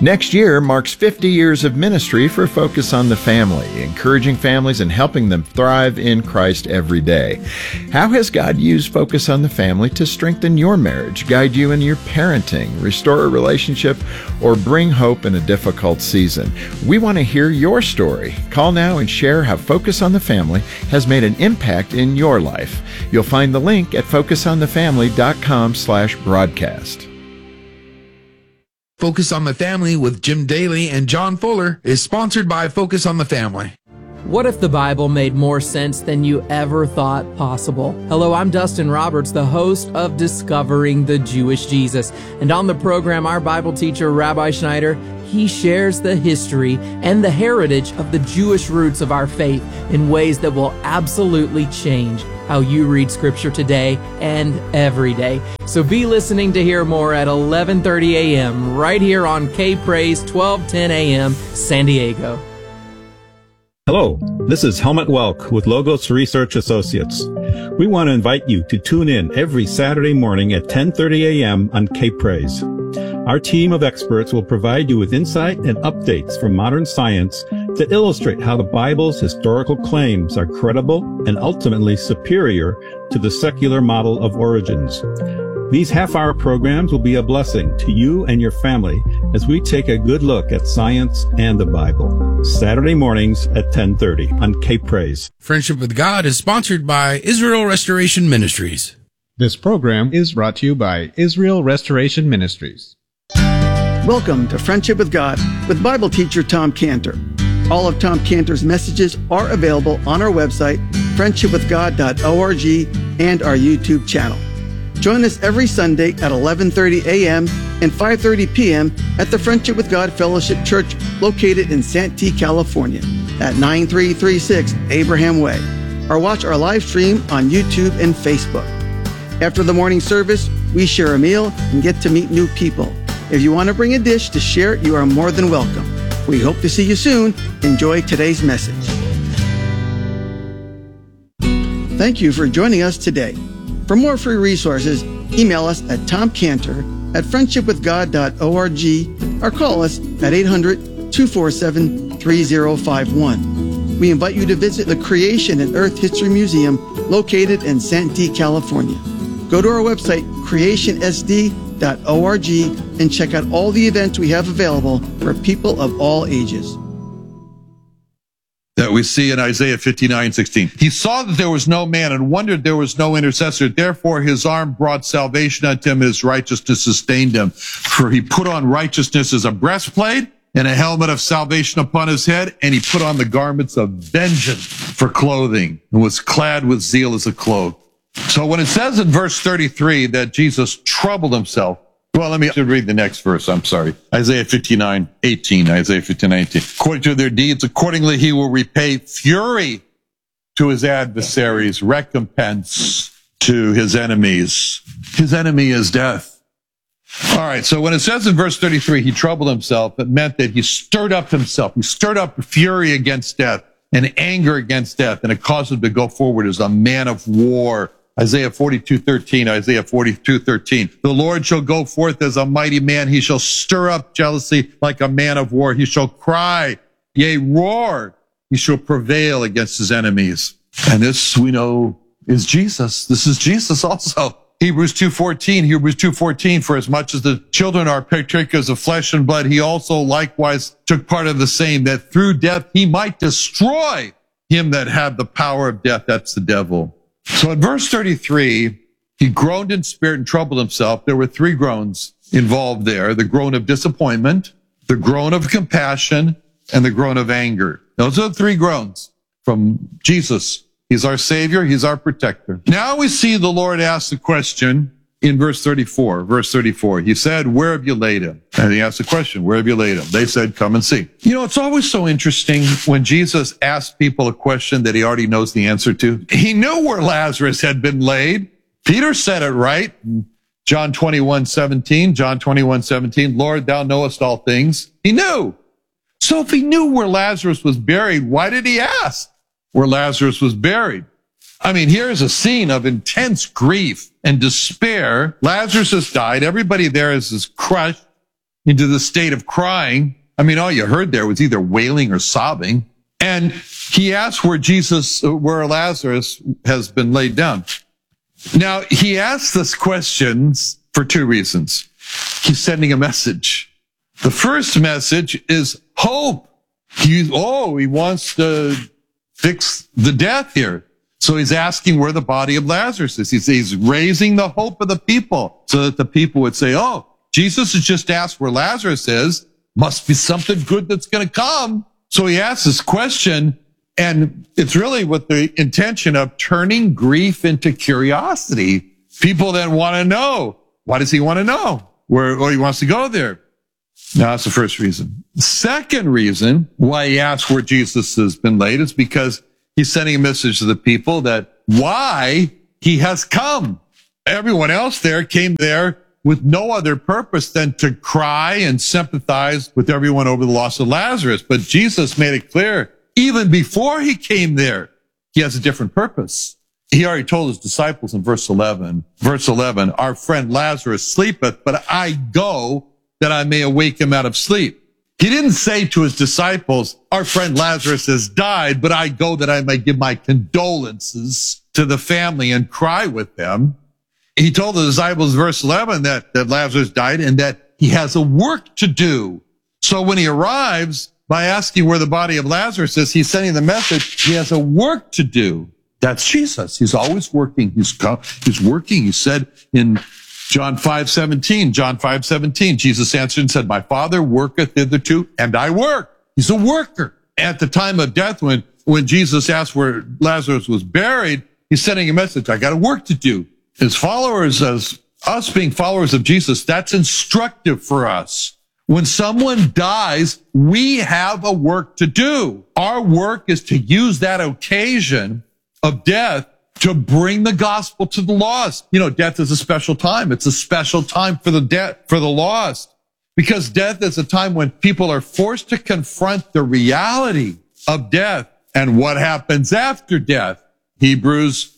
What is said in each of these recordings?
Next year marks 50 years of ministry for Focus on the Family, encouraging families and helping them thrive in Christ every day. How has God used Focus on the Family to strengthen your marriage, guide you in your parenting, restore a relationship, or bring hope in a difficult season? We want to hear your story. Call now and share how Focus on the Family has made an impact in your life. You'll find the link at focusonthefamily.com/broadcast. Focus on the Family with Jim Daly and John Fuller is sponsored by Focus on the Family. What if the Bible made more sense than you ever thought possible? Hello, I'm Dustin Roberts, the host of Discovering the Jewish Jesus. And on the program, our Bible teacher, Rabbi Schneider, he shares the history and the heritage of the Jewish roots of our faith in ways that will absolutely change how you read Scripture today and every day. So be listening to hear more at 11:30 a.m. right here on K-Praise 1210 a.m. San Diego. Hello, this is Helmut Welk with Logos Research Associates. We want to invite you to tune in every Saturday morning at 10:30 a.m. on K-Praise. Our team of experts will provide you with insight and updates from modern science that illustrate how the Bible's historical claims are credible and ultimately superior to the secular model of origins. These half-hour programs will be a blessing to you and your family as we take a good look at science and the Bible. Saturday mornings at 10:30 on K-Praise. Friendship with God is sponsored by Israel Restoration Ministries. This program is brought to you by Israel Restoration Ministries. Welcome to Friendship with God with Bible teacher Tom Cantor. All of Tom Cantor's messages are available on our website, friendshipwithgod.org, and our YouTube channel. Join us every Sunday at 11:30 a.m. and 5:30 p.m. at the Friendship with God Fellowship Church located in Santee, California at 9336 Abraham Way, or watch our live stream on YouTube and Facebook. After the morning service, we share a meal and get to meet new people. If you want to bring a dish to share, you are more than welcome. We hope to see you soon. Enjoy today's message. Thank you for joining us today. For more free resources, email us at tomcantor@friendshipwithgod.org or call us at 800-247-3051. We invite you to visit the Creation and Earth History Museum located in Santee, California. Go to our website, creationsd.org, and check out all the events we have available for people of all ages. That we see in Isaiah 59:16. He saw that there was no man and wondered there was no intercessor. Therefore his arm brought salvation unto him, and his righteousness sustained him. For he put on righteousness as a breastplate and a helmet of salvation upon his head, and he put on the garments of vengeance for clothing, and was clad with zeal as a cloak. So when it says in verse 33 that Jesus troubled himself, well, let me read the next verse. I'm sorry. Isaiah 59:18. Isaiah 59:18. According to their deeds, accordingly he will repay fury to his adversaries, recompense to his enemies. His enemy is death. All right. So when it says in verse 33, he troubled himself, it meant that he stirred up himself. He stirred up fury against death and anger against death, and it caused him to go forward as a man of war. Isaiah 42:13, Isaiah 42:13. The Lord shall go forth as a mighty man. He shall stir up jealousy like a man of war. He shall cry, yea, roar. He shall prevail against his enemies. And this, we know, is Jesus. This is Jesus also. Hebrews 2:14, for as much as the children are partakers of flesh and blood, he also likewise took part of the same, that through death he might destroy him that had the power of death. That's the devil. So in verse 33, he groaned in spirit and troubled himself. There were three groans involved there: the groan of disappointment, the groan of compassion, and the groan of anger. Those are the three groans from Jesus. He's our Savior. He's our protector. Now we see the Lord ask the question in verse 34. Verse 34, he said, where have you laid him? And he asked the question, where have you laid him? They said, come and see. You know, it's always so interesting when Jesus asks people a question that he already knows the answer to. He knew where Lazarus had been laid. Peter said it right. John 21:17, Lord, thou knowest all things. He knew. So if he knew where Lazarus was buried, why did he ask where Lazarus was buried? I mean, here's a scene of intense grief and despair. Lazarus has died. Everybody there is crushed. into the state of crying. I mean, all you heard there was either wailing or sobbing. And he asked where Lazarus has been laid down. Now, he asked this question for two reasons. He's sending a message. The first message is hope. He wants to fix the death here. So he's asking where the body of Lazarus is. He's raising the hope of the people so that the people would say, oh, Jesus has just asked where Lazarus is. Must be something good that's going to come. So he asks this question, and it's really with the intention of turning grief into curiosity. People then want to know, why does he want to know? Where he wants to go there. Now, that's the first reason. The second reason why he asks where Jesus has been laid is because he's sending a message to the people that why he has come. Everyone else there came there with no other purpose than to cry and sympathize with everyone over the loss of Lazarus. But Jesus made it clear, even before he came there, he has a different purpose. He already told his disciples in verse 11, our friend Lazarus sleepeth, but I go that I may awake him out of sleep. He didn't say to his disciples, our friend Lazarus has died, but I go that I may give my condolences to the family and cry with them. He told the disciples, verse 11, that Lazarus died and that he has a work to do. So when he arrives, by asking where the body of Lazarus is, he's sending the message, he has a work to do. That's Jesus. He's always working. He's working. He said in John 5:17, Jesus answered and said, my Father worketh hitherto, and I work. He's a worker. At the time of death, when Jesus asked where Lazarus was buried, he's sending a message, I got a work to do. As followers, as us being followers of Jesus, that's instructive for us. When someone dies, we have a work to do. Our work is to use that occasion of death to bring the gospel to the lost. You know, death is a special time. It's a special time for the lost, because death is a time when people are forced to confront the reality of death and what happens after death. Hebrews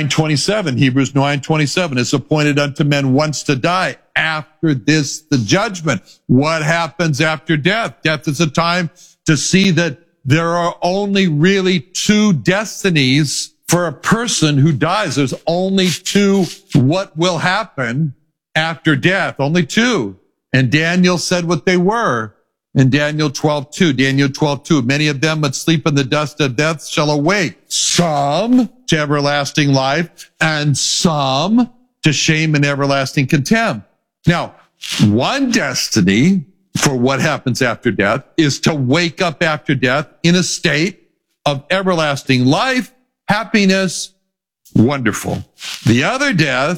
9:27, it's appointed unto men once to die. After this, the judgment. What happens after death? Death is a time to see that there are only really two destinies for a person who dies. There's only two what will happen after death. Only two. And Daniel said what they were in Daniel 12:2. Many of them that sleep in the dust of death shall awake. Some to everlasting life, and some to shame and everlasting contempt. Now, one destiny for what happens after death is to wake up after death in a state of everlasting life, happiness, wonderful. The other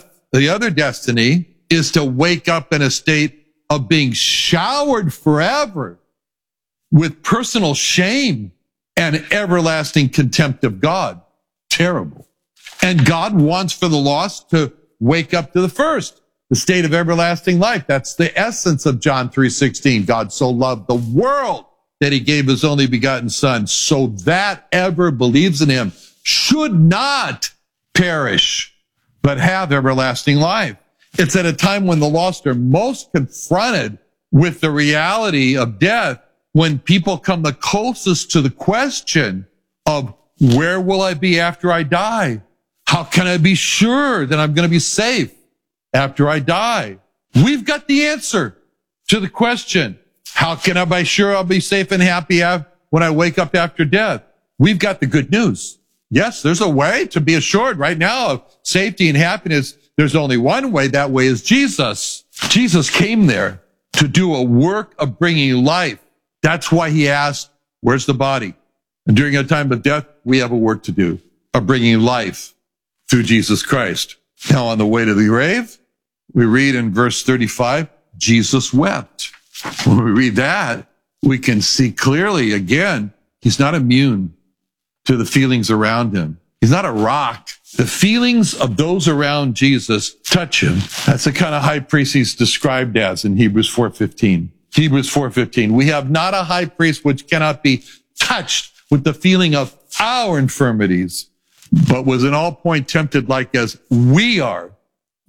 destiny is to wake up in a state of being showered forever with personal shame and everlasting contempt of God. Terrible. And God wants for the lost to wake up to the first, the state of everlasting life. That's the essence of John 3:16. God so loved the world that he gave his only begotten son, so that ever believes in him should not perish, but have everlasting life. It's at a time when the lost are most confronted with the reality of death, when people come the closest to the question of, where will I be after I die? How can I be sure that I'm going to be safe after I die? We've got the answer to the question. How can I be sure I'll be safe and happy when I wake up after death? We've got the good news. Yes, there's a way to be assured right now of safety and happiness. There's only one way. That way is Jesus. Jesus came there to do a work of bringing life. That's why he asked, where's the body? And during a time of death, we have a work to do of bringing life through Jesus Christ. Now, on the way to the grave, we read in verse 35, Jesus wept. When we read that, we can see clearly, again, he's not immune to the feelings around him. He's not a rock. The feelings of those around Jesus touch him. That's the kind of high priest he's described as in Hebrews 4:15. Hebrews 4:15. We have not a high priest which cannot be touched with the feeling of our infirmities, but was in all point tempted like as we are,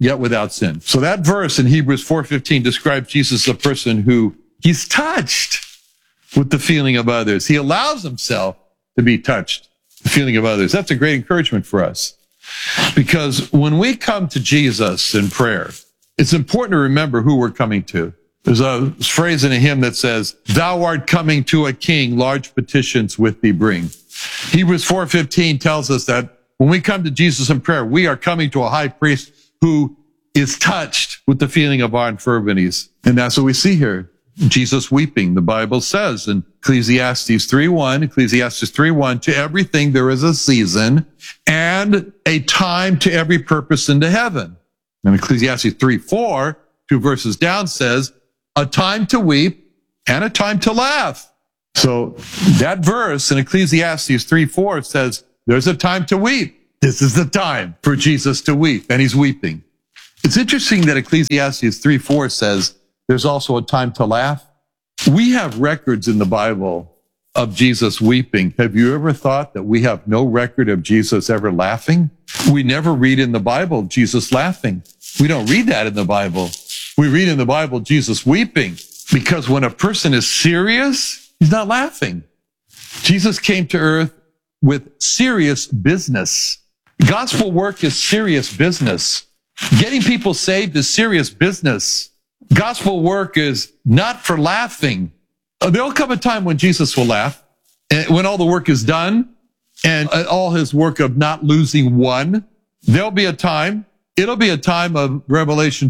yet without sin. So that verse in Hebrews 4:15 describes Jesus as a person who he's touched with the feeling of others. He allows himself to be touched, the feeling of others. That's a great encouragement for us. Because when we come to Jesus in prayer, it's important to remember who we're coming to. There's a phrase in a hymn that says, "Thou art coming to a king, large petitions with thee bring." Hebrews 4:15 tells us that when we come to Jesus in prayer, we are coming to a high priest who is touched with the feeling of our infirmities. And that's what we see here. Jesus weeping. The Bible says in Ecclesiastes 3:1, to everything there is a season and a time to every purpose under heaven. And Ecclesiastes 3:4, 2 verses down, says, a time to weep and a time to laugh. So that verse in Ecclesiastes 3:4 says, there's a time to weep. This is the time for Jesus to weep, and he's weeping. It's interesting that Ecclesiastes 3:4 says there's also a time to laugh. We have records in the Bible of Jesus weeping. Have you ever thought that we have no record of Jesus ever laughing? We never read in the Bible Jesus laughing. We don't read that in the Bible. We read in the Bible Jesus weeping, because when a person is serious, he's not laughing. Jesus came to earth with serious business. Gospel work is serious business. Getting people saved is serious business. Gospel work is not for laughing. There'll come a time when Jesus will laugh, and when all the work is done and all his work of not losing one. There'll be a time. It'll be a time of Revelation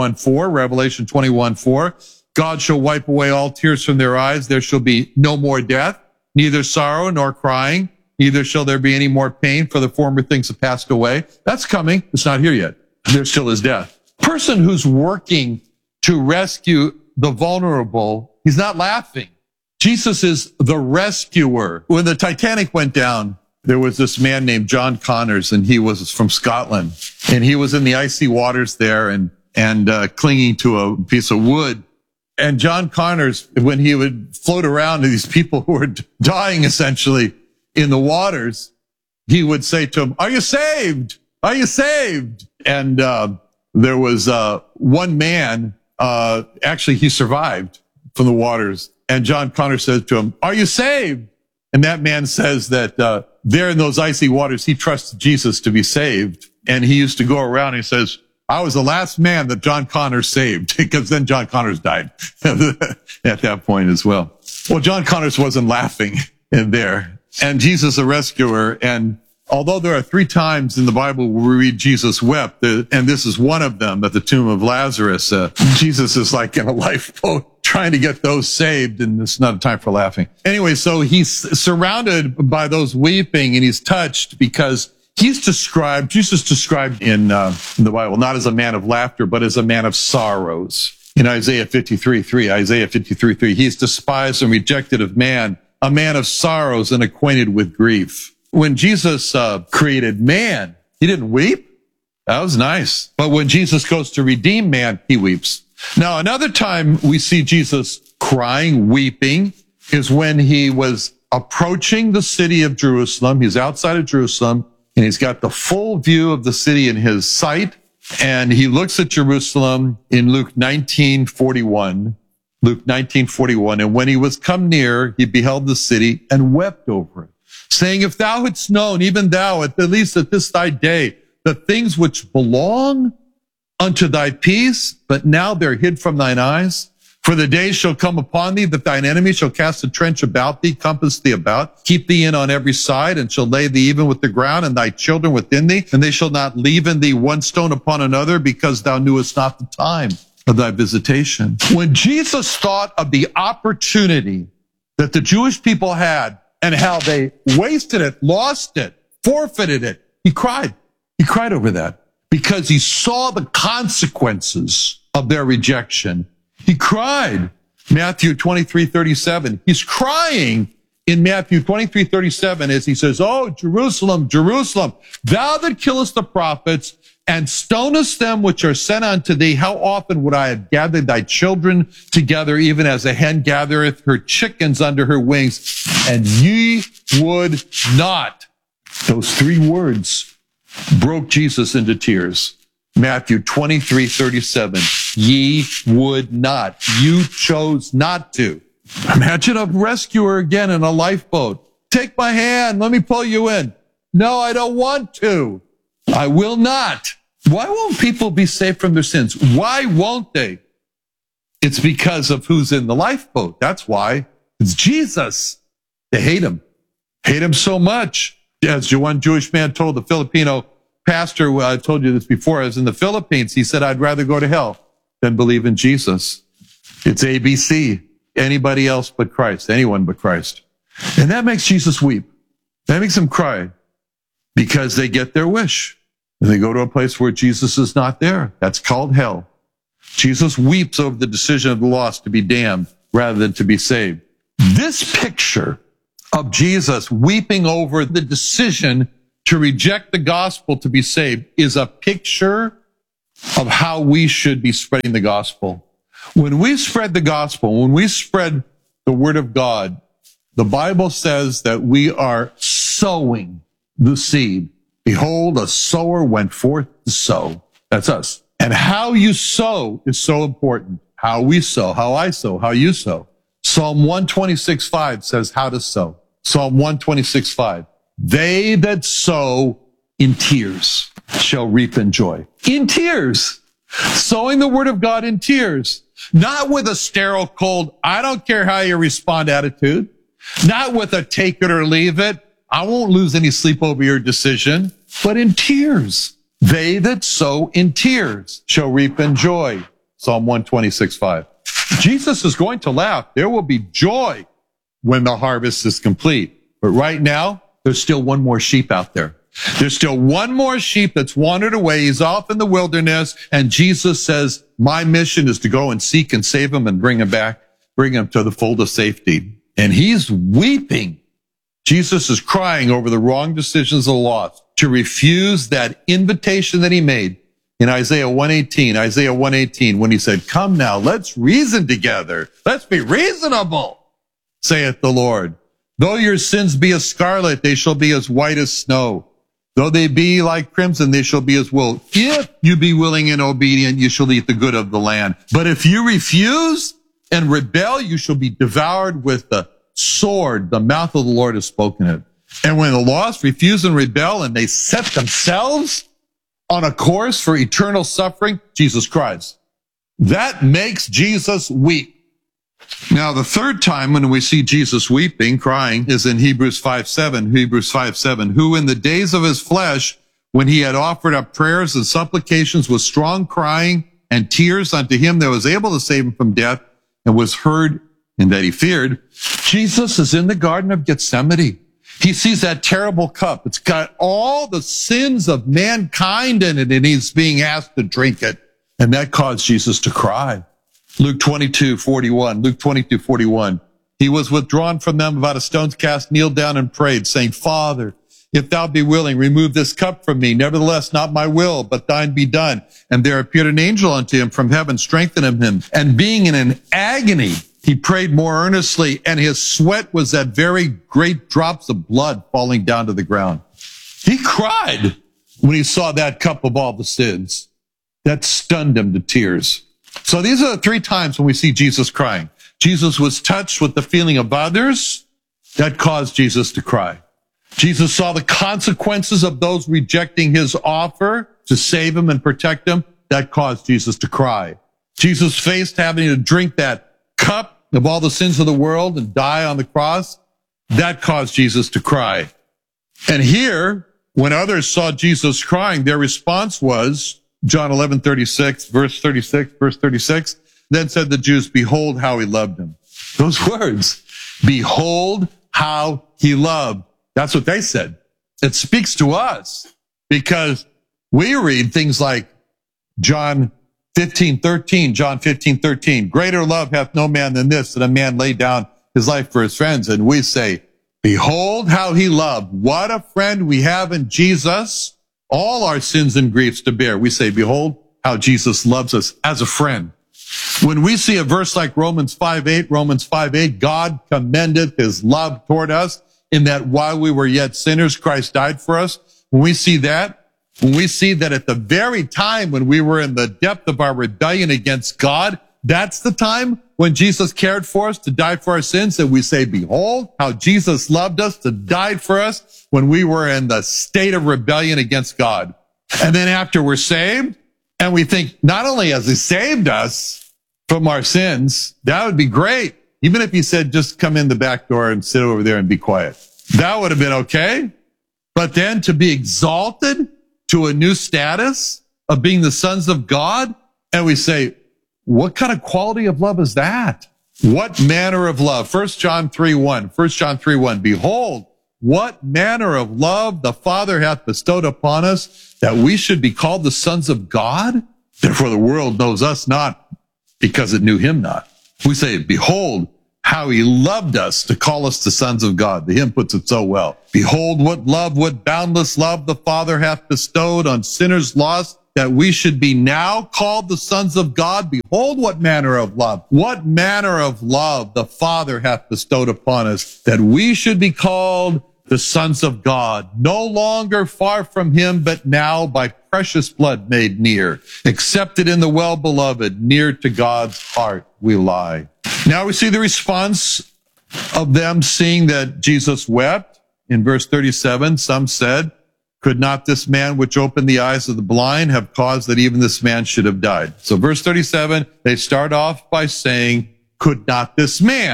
21:4. God shall wipe away all tears from their eyes. There shall be no more death, neither sorrow nor crying. Neither shall there be any more pain, for the former things have passed away. That's coming. It's not here yet. There still is death. Person who's working to rescue the vulnerable, he's not laughing. Jesus is the rescuer. When the Titanic went down, there was this man named John Connors, and he was from Scotland. And he was in the icy waters there and clinging to a piece of wood. And John Connors, when he would float around to these people who were dying essentially in the waters, he would say to them, "Are you saved? Are you saved?" And there was one man, actually he survived from the waters. And John Connors said to him, "Are you saved?" And that man says that there in those icy waters, he trusted Jesus to be saved. And he used to go around and he says, "I was the last man that John Connors saved," because then John Connors died at that point as well. Well, John Connors wasn't laughing in there. And Jesus is a rescuer. And although there are 3 times in the Bible where we read Jesus wept, and this is one of them at the tomb of Lazarus, Jesus is like in a lifeboat trying to get those saved, and it's not a time for laughing. Anyway, so he's surrounded by those weeping, and he's touched because Jesus described in the Bible not as a man of laughter, but as a man of sorrows. In Isaiah 53:3, he's despised and rejected of man, a man of sorrows and acquainted with grief. When Jesus created man, he didn't weep. That was nice. But when Jesus goes to redeem man, he weeps. Now, another time we see Jesus crying, weeping, is when he was approaching the city of Jerusalem. He's outside of Jerusalem, and he's got the full view of the city in his sight. And he looks at Jerusalem in Luke 19:41. And when he was come near, he beheld the city and wept over it, saying, "If thou hadst known, even thou, at least at this thy day, the things which belong unto thy peace, but now they're hid from thine eyes. For the days shall come upon thee that thine enemies shall cast a trench about thee, compass thee about, keep thee in on every side, and shall lay thee even with the ground, and thy children within thee, and they shall not leave in thee one stone upon another, because thou knewest not the time of thy visitation." When Jesus thought of the opportunity that the Jewish people had and how they wasted it, lost it, forfeited it, he cried. He cried over that because he saw the consequences of their rejection. He cried. Matthew 23:37. He's crying in Matthew 23:37 as he says, "Oh, Jerusalem, Jerusalem, thou that killest the prophets and stonest them which are sent unto thee, how often would I have gathered thy children together, even as a hen gathereth her chickens under her wings, and ye would not." Those 3 words broke Jesus into tears. Matthew 23:37. Ye would not. You chose not to. Imagine a rescuer again in a lifeboat. Take my hand. Let me pull you in. No, I don't want to. I will not. Why won't people be saved from their sins? Why won't they? It's because of who's in the lifeboat. That's why. It's Jesus. They hate him. Hate him so much. As one Jewish man told the Filipino pastor, I told you this before, I was in the Philippines. He said, I'd rather go to hell than believe in Jesus. It's ABC. Anybody else but Christ. Anyone but Christ. And that makes Jesus weep. That makes him cry because they get their wish. And they go to a place where Jesus is not there. That's called hell. Jesus weeps over the decision of the lost to be damned rather than to be saved. This picture of Jesus weeping over the decision to reject the gospel to be saved is a picture of how we should be spreading the gospel. When we spread the gospel, when we spread the word of God, the Bible says that we are sowing the seed. Behold, a sower went forth to sow. That's us. And how you sow is so important. How we sow, how I sow, how you sow. Psalm 126:5 says how to sow. Psalm 126:5. They that sow in tears shall reap in joy. In tears. Sowing the word of God in tears. Not with a sterile, cold, I don't care how you respond attitude. Not with a take it or leave it. I won't lose any sleep over your decision. But in tears. They that sow in tears shall reap in joy. Psalm 126:5. Jesus is going to laugh. There will be joy when the harvest is complete. But right now, there's still one more sheep out there. There's still one more sheep that's wandered away. He's off in the wilderness. And Jesus says, my mission is to go and seek and save him and bring him back, bring him to the fold of safety. And he's weeping. Jesus is crying over the wrong decisions of the lost to refuse that invitation that he made in Isaiah 118, when he said, come now, let's reason together. Let's be reasonable, saith the Lord. Though your sins be as scarlet, they shall be as white as snow. Though they be like crimson, they shall be as wool. If you be willing and obedient, you shall eat the good of the land. But if you refuse and rebel, you shall be devoured with the sword. The mouth of the Lord has spoken it. And when the lost refuse and rebel and they set themselves on a course for eternal suffering, Jesus cries. That makes Jesus weep. Now, the third time when we see Jesus weeping, crying, is in Hebrews 5:7. Hebrews 5:7. Who in the days of his flesh, when he had offered up prayers and supplications with strong crying and tears unto him that was able to save him from death and was heard and that he feared, Jesus is in the Garden of Gethsemane. He sees that terrible cup. It's got all the sins of mankind in it, and he's being asked to drink it. And that caused Jesus to cry. Luke 22:41. He was withdrawn from them about a stone's cast, kneeled down and prayed, saying, Father, if thou be willing, remove this cup from me. Nevertheless, not my will, but thine be done. And there appeared an angel unto him from heaven, strengthening him. And being in an agony, he prayed more earnestly, and his sweat was that very great drops of blood falling down to the ground. He cried when he saw that cup of all the sins. That stunned him to tears. So these are the three times when we see Jesus crying. Jesus was touched with the feeling of others. That caused Jesus to cry. Jesus saw the consequences of those rejecting his offer to save him and protect him. That caused Jesus to cry. Jesus faced having to drink that cup of all the sins of the world and die on the cross. That caused Jesus to cry. And here, when others saw Jesus crying, their response was, John 11:36, verse 36. Then said the Jews, behold how he loved him. Those words, behold how he loved. That's what they said. It speaks to us because we read things like John 15:13. Greater love hath no man than this, that a man lay down his life for his friends. And we say, behold how he loved. What a friend we have in Jesus. All our sins and griefs to bear. We say, behold how Jesus loves us as a friend. When we see a verse like Romans 5:8, God commendeth his love toward us in that while we were yet sinners, Christ died for us. When we see that, when we see that at the very time when we were in the depth of our rebellion against God, that's the time when Jesus cared for us to die for our sins, that we say, behold, how Jesus loved us to die for us when we were in the state of rebellion against God. And then after we're saved, and we think, not only has he saved us from our sins, that would be great. Even if he said, just come in the back door and sit over there and be quiet. That would have been okay. But then to be exalted to a new status of being the sons of God, and we say, what kind of quality of love is that? What manner of love? 1 John 3:1. Behold, what manner of love the Father hath bestowed upon us, that we should be called the sons of God? Therefore the world knows us not, because it knew him not. We say, behold, how he loved us to call us the sons of God. The hymn puts it so well. Behold, what love, what boundless love the Father hath bestowed on sinners lost, that we should be now called the sons of God. Behold, what manner of love the Father hath bestowed upon us, that we should be called the sons of God. No longer far from him, but now by precious blood made near, accepted in the well-beloved, near to God's heart we lie. Now we see the response of them seeing that Jesus wept. In verse 37, some said, could not this man which opened the eyes of the blind have caused that even this man should have died? So verse 37, they start off by saying, could not this man